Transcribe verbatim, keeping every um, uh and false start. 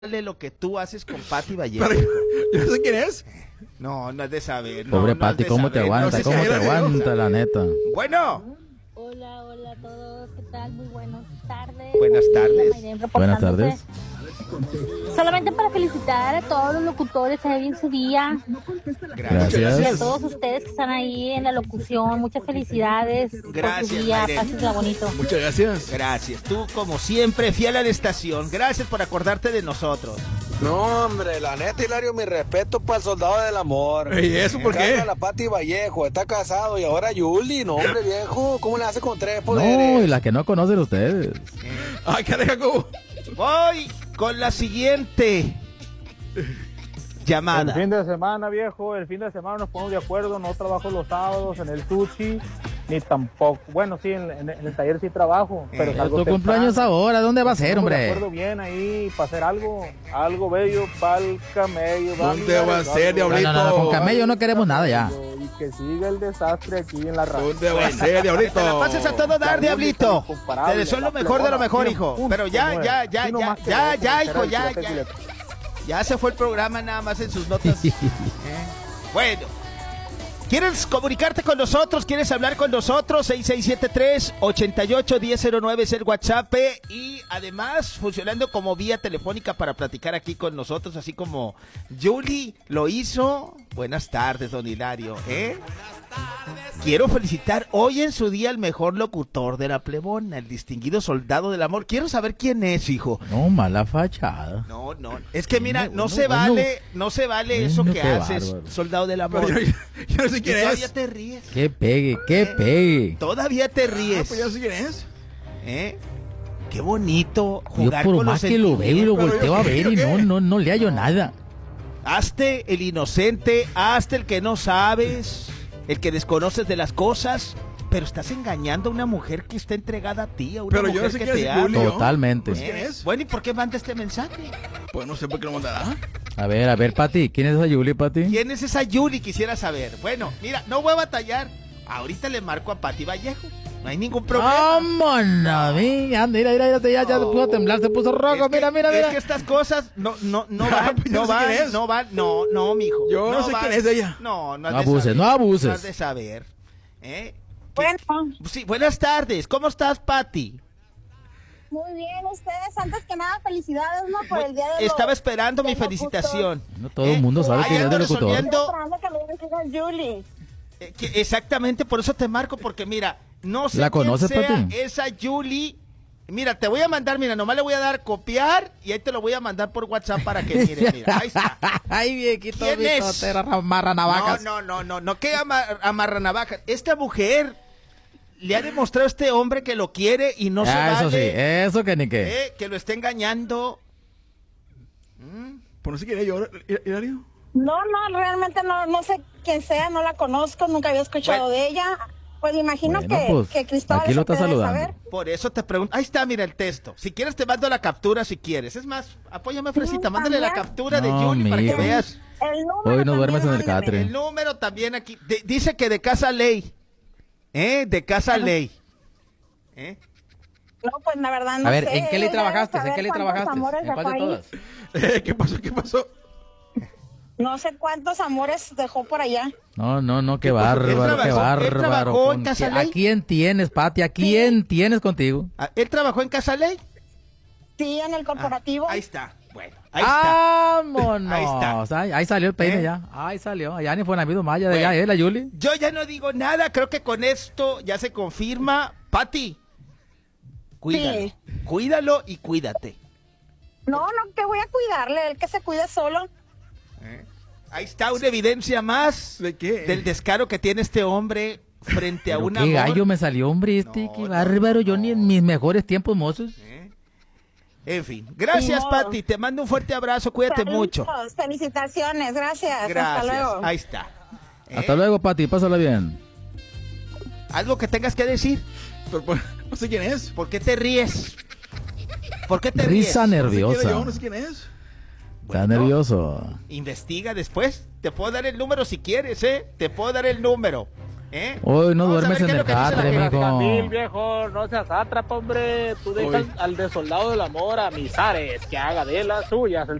lo que tú haces con Pati Vallejo. Pero, yo no sé quién es. No, no es de saber. No, Pobre no Pati, es de ¿cómo saber. te aguanta? No sé ¿Cómo si te hay- aguanta, la neta? Bueno, Hola, hola a todos, ¿qué tal? Muy buenas tardes. Buenas tardes. Mayden Buenas reportándose. tardes. Solamente para felicitar a todos los locutores ahí en su día gracias. y a Gracias. todos ustedes que están ahí en la locución. Muchas felicidades por Gracias, su día, Mayden. pásenla bonito. Muchas gracias. Gracias. Tú, como siempre, fiel a la estación. Gracias por acordarte de nosotros. No, hombre, la neta, Hilario, mi respeto para el soldado del amor. ¿Y eso por qué? Carga la Pati Vallejo, está casado y ahora Yuli, no, hombre, viejo, ¿cómo le hace con tres No, poderes? y las que no conocen ustedes. Ay, qué deja como. Voy con la siguiente llamada. El fin de semana, viejo, el fin de semana nos ponemos de acuerdo, no trabajo los sábados en el sushi, ni tampoco, bueno, sí, en, en- en el taller sí trabajo, pero Eh, salgo Tu temprano. cumpleaños ahora, ¿dónde va a ser, Nos ponemos de hombre? acuerdo bien ahí para hacer algo, algo bello para el camello. ¿Dónde va a ser, No, diablito? no, no, con camello no queremos nada ya. Y que siga el desastre aquí en la radio. ¿Dónde va a ser, diablito? Te la pases a todo dar, diablito. Te deseo lo mejor de lo mejor, hijo. Pero ya, ya, ya, ya, ya, ya, hijo, ya, ya. Ya se fue el programa nada más en sus notas. ¿Eh? Bueno. ¿Quieres comunicarte con nosotros? ¿Quieres hablar con nosotros? seis seis siete tres, ocho ocho, uno cero nueve es el WhatsApp. Y además, funcionando como vía telefónica para platicar aquí con nosotros, así como Yuli lo hizo. Buenas tardes, don Hilario. ¿eh? Quiero felicitar hoy en su día al mejor locutor de la plebona, el distinguido soldado del amor. Quiero saber quién es, hijo. No, mala fachada. No, no. Es que mira, Bueno, no bueno, se bueno. vale, no se vale eso Bueno, que qué haces, bárbaro. soldado del amor. Pero yo, yo no sé Y quién todavía es. te ríes. Que pegue, que pegue. Todavía te Ah, ríes. pues yo no sé quién es. ¿Eh? Qué bonito Yo jugar por con más los que lo veo y lo sentimientos. volteo a ver y no, no, no le hallo nada. Hazte el inocente, hazte el que no sabes, el que desconoces de las cosas, pero estás engañando a una mujer que está entregada a ti, a una Pero yo mujer no sé que quién te es ama. Julio. Totalmente. Pues, ¿quién es? Bueno, ¿y por qué manda este mensaje? Pues no sé por qué lo mandará. A ver, a ver, Pati, ¿quién es esa Yuli, Pati? ¿Quién es esa Yuli? Quisiera saber. Bueno, mira, no voy a batallar. Ahorita le marco a Pati Vallejo. No hay ningún problema. ¡Vámonos! Mira, mira, mira, mira, ya, ya se puso a temblar, se puso rojo, Es que- mira, mira, Es mira. que estas cosas no, no, no Ya, van, pues yo no no sé van, quién es. no van, no, no, mijo. Yo no sé van. quién es ella. No, no has No de abuses, saber. no abuses. No has de saber. ¿Eh? Bueno, Sí, buenas tardes. ¿Cómo estás, Pati? muy bien, ustedes, antes que nada, felicidades, ¿no? Por el día de Estaba los- esperando de mi los felicitación. No todo el mundo sabe Ahí quién es ando el locutor. resolviendo. Estoy esperando que le digan Julie. Eh, que exactamente, por eso te marco, porque mira, no sé ¿La quién conoces, sea Pati? esa Julie. Mira, te voy a mandar, mira, nomás le voy a dar copiar y ahí te lo voy a mandar por WhatsApp para que mire, mira, ahí está. Ay, viejito, ¿Quién es? amarra navajas. No, no, no, no, no, que ama- amarra navajas. Esta mujer le ha demostrado a este hombre que lo quiere y no se Ah, eso sí, vale, eso que ni qué. eh, que lo está engañando. Pues no sé quién es yo, Hilario. No, no, realmente no, no sé quién sea, no la conozco, nunca había escuchado Bueno. de ella. Pues imagino Bueno, que, pues, que Cristóbal aquí lo eso está debe saludando. saber. Por eso te pregunto. Ahí está, mira el texto. Si quieres te mando la captura si quieres. Es más, apóyame, Fresita, Sí, mándale la también. captura de No, Julie para que mijo. veas. El número Hoy no también, duermes en el mándame. catre. El número también aquí. De- dice que de Casa Ley. ¿Eh? De Casa Ley. ¿Eh? No, pues la verdad no A ver, sé, ¿en qué ley él debe trabajaste? ¿En saber qué ley cuántos trabajaste? amores ¿En cuál de dejó ahí. todas? Eh, ¿Qué pasó? ¿Qué pasó? No sé cuántos amores dejó por allá. No, no, no, qué Él bárbaro, qué trabajó- él bárbaro. trabajó en Con- Casa ¿A Ley? quién tienes, Pati? ¿A quién tienes contigo? Ah, ¿Él trabajó en Casa Ley? Sí, en el corporativo. Ahí está. Bueno, ahí está. ¡Vámonos! Ahí está. Ahí, ahí salió el peine ¿Eh? ya. Ahí salió. Ya ni fue Navido Maya de Bueno. allá, ¿eh? La Yuli. Yo ya no digo nada. Creo que con esto ya se confirma. Pati, cuídalo. Sí. Cuídalo y cuídate. No, no, que voy a cuidarle, él que se cuide solo. Ahí está una evidencia más ¿De qué? del descaro que tiene este hombre frente a Pero un qué amor. gallo me salió, hombre, este. No, qué no, bárbaro. Yo no. ni en mis mejores tiempos, mozos. En fin, gracias, Ni modo. Pati. Te mando un fuerte abrazo. Cuídate Saludos, mucho. Felicitaciones, gracias. Hasta Gracias. luego. Ahí está. ¿Eh? Hasta luego, Pati. Pásala bien. ¿Algo que tengas que decir? Pero, pues, no sé quién es. ¿Por qué te ríes? ¿Por qué te ríes? Risa No sé quién es yo, nerviosa. no sé quién es. Está nervioso. Investiga después. Te puedo dar el número si quieres, ¿eh? Te puedo dar el número. ¿Eh? Hoy no Vamos a ver duermes qué en es el lo que dice la catre, gente. mijo. Camil, viejo, no seas atrapa, hombre. Tú dejas Uy. al desoldado del amor a Misares que haga de las suyas. El